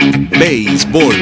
Béisbol.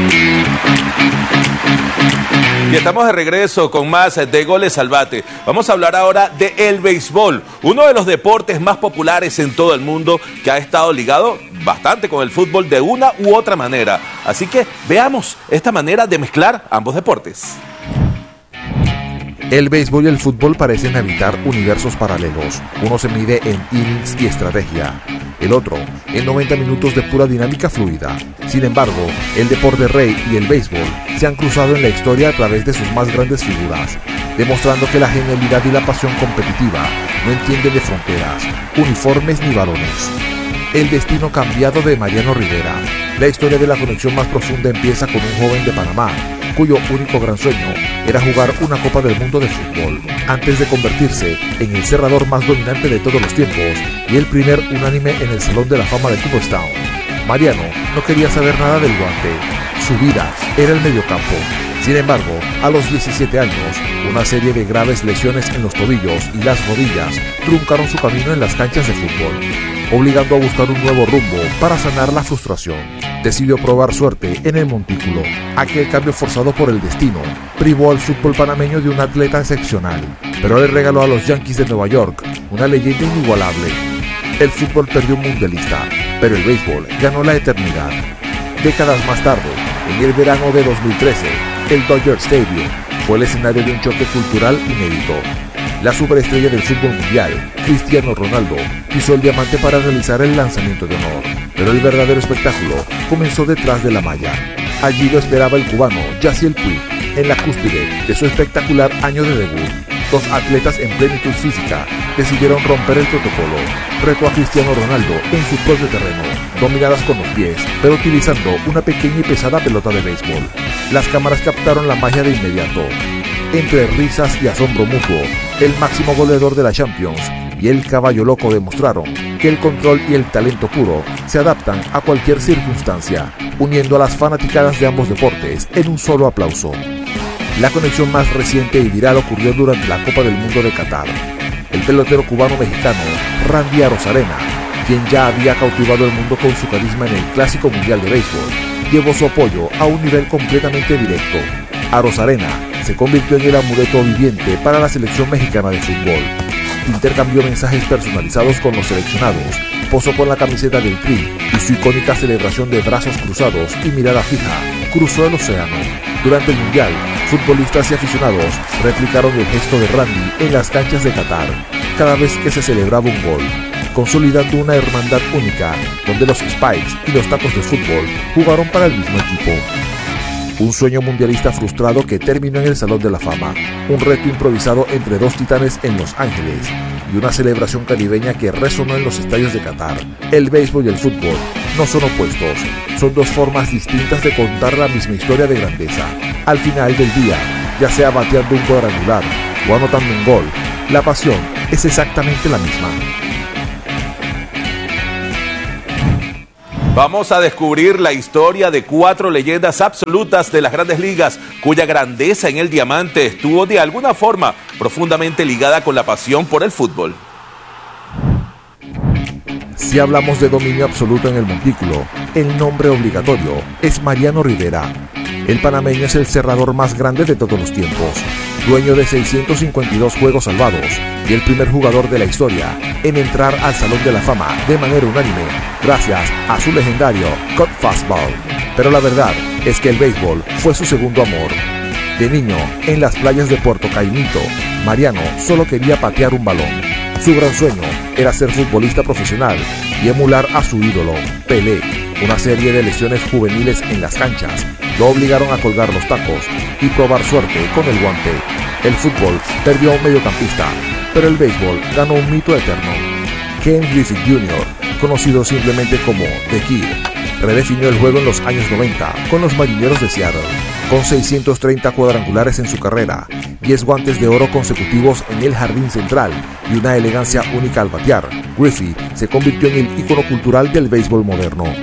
Y estamos de regreso con más de Goles al Bate. Vamos a hablar ahora de el béisbol, uno de los deportes más populares en todo el mundo que ha estado ligado bastante con el fútbol de una u otra manera. Así que veamos esta manera de mezclar ambos deportes. El béisbol y el fútbol parecen habitar universos paralelos. Uno se mide en innings y estrategia, el otro en 90 minutos de pura dinámica fluida. Sin embargo, el deporte rey y el béisbol se han cruzado en la historia a través de sus más grandes figuras, demostrando que la genialidad y la pasión competitiva no entienden de fronteras, uniformes ni balones. El destino cambiado de Mariano Rivera. La historia de la conexión más profunda empieza con un joven de Panamá, cuyo único gran sueño era jugar una Copa del Mundo de fútbol, antes de convertirse en el cerrador más dominante de todos los tiempos y el primer unánime en el Salón de la Fama de Cooperstown. Mariano no quería saber nada del guante, su vida era el mediocampo. Sin embargo, a los 17 años, una serie de graves lesiones en los tobillos y las rodillas truncaron su camino en las canchas de fútbol, obligando a buscar un nuevo rumbo para sanar la frustración. Decidió probar suerte en el montículo. Aquel cambio forzado por el destino privó al fútbol panameño de un atleta excepcional, pero le regaló a los Yankees de Nueva York una leyenda inigualable. El fútbol perdió un mundialista, pero el béisbol ganó la eternidad. Décadas más tarde, en el verano de 2013, el Dodger Stadium fue el escenario de un choque cultural inédito. La superestrella del fútbol mundial, Cristiano Ronaldo, pisó el diamante para realizar el lanzamiento de honor, pero el verdadero espectáculo comenzó detrás de la malla. Allí lo esperaba el cubano Yasiel Puig, en la cúspide de su espectacular año de debut. Dos atletas en plenitud física decidieron romper el protocolo. Retó a Cristiano Ronaldo en su propio terreno, dominadas con los pies, pero utilizando una pequeña y pesada pelota de béisbol. Las cámaras captaron la magia de inmediato. Entre risas y asombro mutuo, el máximo goleador de la Champions y el caballo loco demostraron que el control y el talento puro se adaptan a cualquier circunstancia, uniendo a las fanaticadas de ambos deportes en un solo aplauso. La conexión más reciente y viral ocurrió durante la Copa del Mundo de Qatar. El pelotero cubano-mexicano Randy Arozarena, quien ya había cautivado el mundo con su carisma en el Clásico Mundial de Béisbol, llevó su apoyo a un nivel completamente directo. Arozarena se convirtió en el amuleto viviente para la selección mexicana de fútbol. Intercambió mensajes personalizados con los seleccionados, posó con la camiseta del Tri y su icónica celebración de brazos cruzados y mirada fija cruzó el océano. Durante el Mundial, futbolistas y aficionados replicaron el gesto de Randy en las canchas de Qatar, cada vez que se celebraba un gol, consolidando una hermandad única donde los Spikes y los Tacos de fútbol jugaron para el mismo equipo. Un sueño mundialista frustrado que terminó en el Salón de la Fama, un reto improvisado entre dos titanes en Los Ángeles y una celebración caribeña que resonó en los estadios de Qatar. El béisbol y el fútbol no son opuestos, son dos formas distintas de contar la misma historia de grandeza. Al final del día, ya sea bateando un cuadrangular o anotando un gol, la pasión es exactamente la misma. Vamos a descubrir la historia de 4 leyendas absolutas de las grandes ligas, cuya grandeza en el diamante estuvo de alguna forma profundamente ligada con la pasión por el fútbol. Si hablamos de dominio absoluto en el montículo, el nombre obligatorio es Mariano Rivera. El panameño es el cerrador más grande de todos los tiempos, dueño de 652 juegos salvados y el primer jugador de la historia en entrar al Salón de la Fama de manera unánime gracias a su legendario cut fastball. Pero la verdad es que el béisbol fue su segundo amor. De niño, en las playas de Puerto Caimito, Mariano solo quería patear un balón. Su gran sueño era ser futbolista profesional y emular a su ídolo, Pelé. Una serie de lesiones juveniles en las canchas lo obligaron a colgar los tacos y probar suerte con el guante. El fútbol perdió a un mediocampista, pero el béisbol ganó un mito eterno. Ken Griffey Jr., conocido simplemente como The Kid, redefinió el juego en los años 90 con los Marineros de Seattle. Con 630 cuadrangulares en su carrera, 10 guantes de oro consecutivos en el jardín central y una elegancia única al batear, Griffey se convirtió en el ícono cultural del béisbol moderno.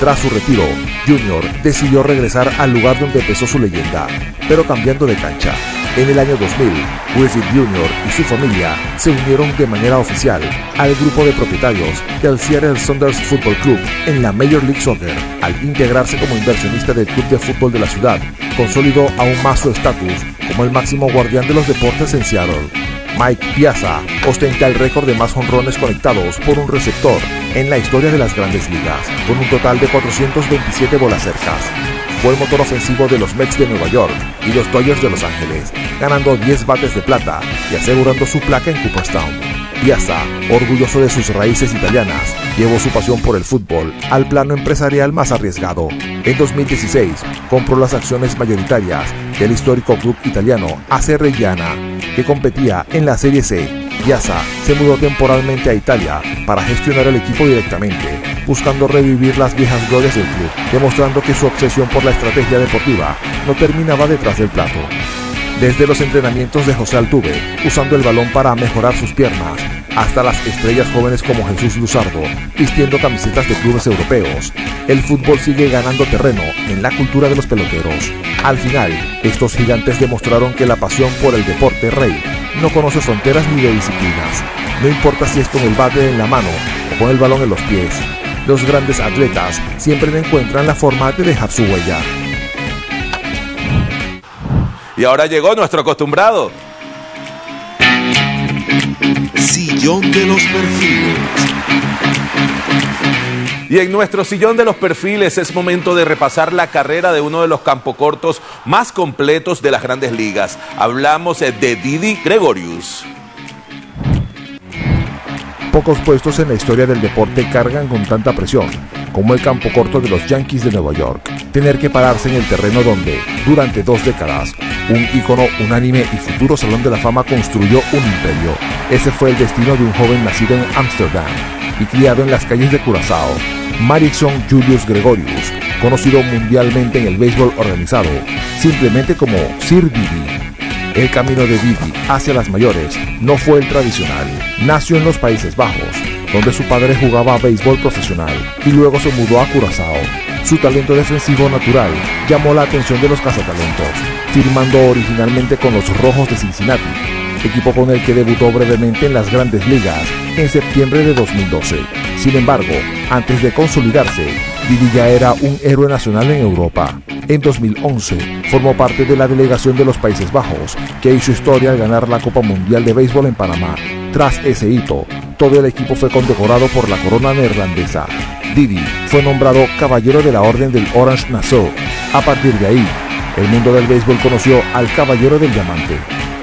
Tras su retiro, Junior decidió regresar al lugar donde empezó su leyenda, pero cambiando de cancha. En el año 2000, Griffith Jr. y su familia se unieron de manera oficial al grupo de propietarios del Seattle Sounders Football Club en la Major League Soccer. Al integrarse como inversionista del club de fútbol de la ciudad, consolidó aún más su estatus como el máximo guardián de los deportes en Seattle. Mike Piazza ostenta el récord de más jonrones conectados por un receptor en la historia de las grandes ligas, con un total de 427 bolas cercas. Fue el motor ofensivo de los Mets de Nueva York y los Dodgers de Los Ángeles, ganando 10 bates de plata y asegurando su placa en Cooperstown. Piazza, orgulloso de sus raíces italianas, llevó su pasión por el fútbol al plano empresarial más arriesgado. En 2016, compró las acciones mayoritarias del histórico club italiano AC Reggiana, que competía en la Serie C. Piazza se mudó temporalmente a Italia para gestionar el equipo directamente, buscando revivir las viejas glorias del club, demostrando que su obsesión por la estrategia deportiva no terminaba detrás del plato. Desde los entrenamientos de José Altuve, usando el balón para mejorar sus piernas, hasta las estrellas jóvenes como Jesús Luzardo, vistiendo camisetas de clubes europeos, el fútbol sigue ganando terreno en la cultura de los peloteros. Al final, estos gigantes demostraron que la pasión por el deporte rey no conoce fronteras ni de disciplinas. No importa si es con el bate en la mano o con el balón en los pies, los grandes atletas siempre encuentran la forma de dejar su huella. Y ahora llegó nuestro acostumbrado Sillón de los Perfiles. Y en nuestro sillón de los perfiles es momento de repasar la carrera de uno de los campocortos más completos de las grandes ligas. Hablamos de Didi Gregorius. Pocos puestos en la historia del deporte cargan con tanta presión como el campo corto de los Yankees de Nueva York. Tener que pararse en el terreno donde, durante 2 décadas, un ícono unánime y futuro Salón de la Fama construyó un imperio. Ese fue el destino de un joven nacido en Ámsterdam y criado en las calles de Curazao, Marickson Julius Gregorius, conocido mundialmente en el béisbol organizado, simplemente como Sir Didi. El camino de Didi hacia las mayores no fue el tradicional. Nació en los Países Bajos, donde su padre jugaba béisbol profesional, y luego se mudó a Curazao. Su talento defensivo natural llamó la atención de los cazatalentos, firmando originalmente con los Rojos de Cincinnati, equipo con el que debutó brevemente en las Grandes Ligas en septiembre de 2012. Sin embargo, antes de consolidarse, Didi ya era un héroe nacional en Europa. En 2011, formó parte de la delegación de los Países Bajos, que hizo historia al ganar la Copa Mundial de Béisbol en Panamá. Tras ese hito, todo el equipo fue condecorado por la corona neerlandesa. Didi fue nombrado Caballero de la Orden del Orange Nassau. A partir de ahí, el mundo del béisbol conoció al Caballero del Diamante.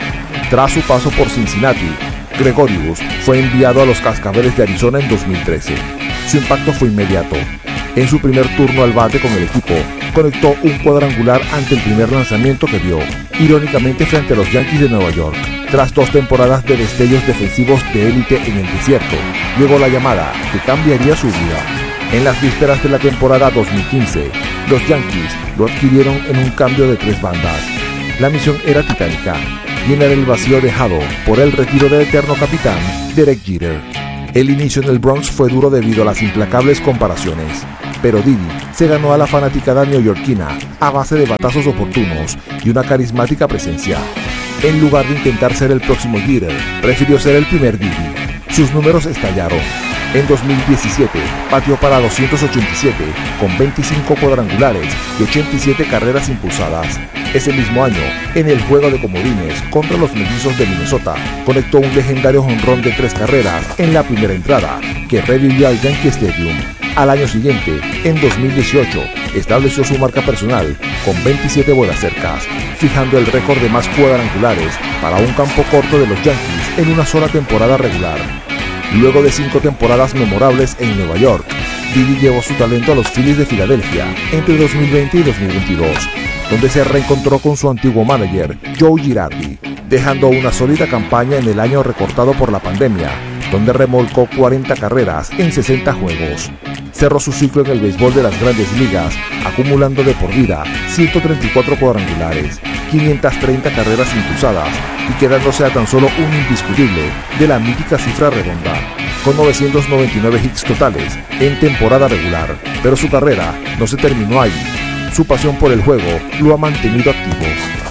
Tras su paso por Cincinnati, Gregorius fue enviado a los Cascabeles de Arizona en 2013. Su impacto fue inmediato. En su primer turno al bate con el equipo, conectó un cuadrangular ante el primer lanzamiento que dio, irónicamente frente a los Yankees de Nueva York. Tras 2 temporadas de destellos defensivos de élite en el desierto, llegó la llamada que cambiaría su vida. En las vísperas de la temporada 2015, los Yankees lo adquirieron en un cambio de 3 bandas. La misión era titánica, llenar el vacío dejado por el retiro del eterno capitán Derek Jeter. El inicio en el Bronx fue duro debido a las implacables comparaciones, pero Didi se ganó a la fanaticada neoyorquina a base de batazos oportunos y una carismática presencia. En lugar de intentar ser el próximo Jeter, prefirió ser el primer Didi. Sus números estallaron. En 2017, batió para 287, con 25 cuadrangulares y 87 carreras impulsadas. Ese mismo año, en el juego de comodines contra los Mellizos de Minnesota, conectó un legendario jonrón de 3 carreras en la primera entrada, que revivió al Yankee Stadium. Al año siguiente, en 2018, estableció su marca personal con 27 bolas cercas, fijando el récord de más cuadrangulares para un campo corto de los Yankees en una sola temporada regular. Luego de 5 temporadas memorables en Nueva York, Didi llevó su talento a los Phillies de Filadelfia entre 2020 y 2022, donde se reencontró con su antiguo manager, Joe Girardi, dejando una sólida campaña en el año recortado por la pandemia donde remolcó 40 carreras en 60 juegos. Cerró su ciclo en el béisbol de las Grandes Ligas, acumulando de por vida 134 cuadrangulares, 530 carreras impulsadas y quedándose a tan solo un indiscutible de la mítica cifra redonda, con 999 hits totales en temporada regular. Pero su carrera no se terminó ahí. Su pasión por el juego lo ha mantenido activo.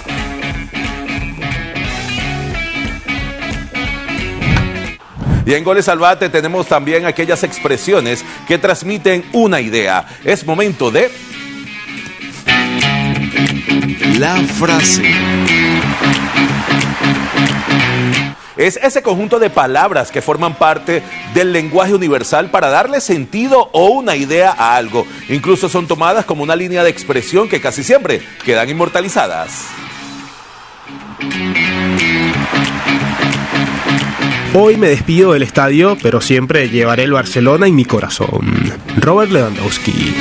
Y en Goles al Bate tenemos también aquellas expresiones que transmiten una idea. Es momento de... La frase. Es ese conjunto de palabras que forman parte del lenguaje universal para darle sentido o una idea a algo. Incluso son tomadas como una línea de expresión que casi siempre quedan inmortalizadas. Hoy me despido del estadio, pero siempre llevaré el Barcelona en mi corazón. Robert Lewandowski.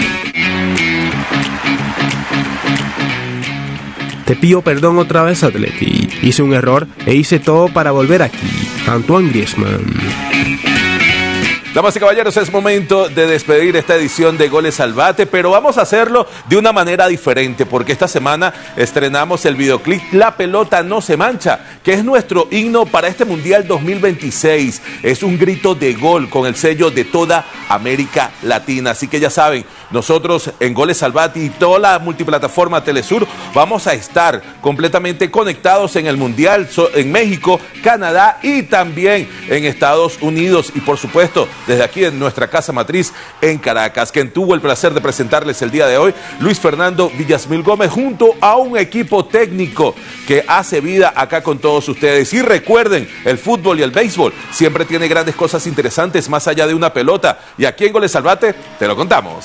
Te pido perdón otra vez, Atleti. Hice un error e hice todo para volver aquí. Antoine Griezmann. Damas y caballeros, es momento de despedir esta edición de Goles al Bate, pero vamos a hacerlo de una manera diferente, porque esta semana estrenamos el videoclip La Pelota No Se Mancha, que es nuestro himno para este Mundial 2026. Es un grito de gol con el sello de toda América Latina. Así que ya saben, nosotros en Goles al Bate y toda la multiplataforma Telesur vamos a estar completamente conectados en el Mundial en México, Canadá y también en Estados Unidos. Y por supuesto, desde aquí en nuestra casa matriz en Caracas. Quien tuvo el placer de presentarles el día de hoy, Luis Fernando Villasmil Gómez, junto a un equipo técnico que hace vida acá con todos ustedes. Y recuerden, el fútbol y el béisbol siempre tiene grandes cosas interesantes más allá de una pelota. Y aquí en Goles al Bate te lo contamos.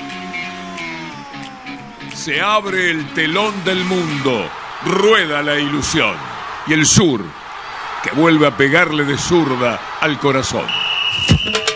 Se abre el telón del mundo, rueda la ilusión. Y el sur, que vuelve a pegarle de zurda al corazón.